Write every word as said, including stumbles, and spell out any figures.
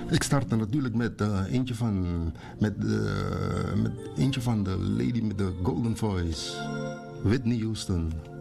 Ik startte natuurlijk met, uh, eentje, van, met, uh, met eentje van de lady met de golden voice, Whitney Houston.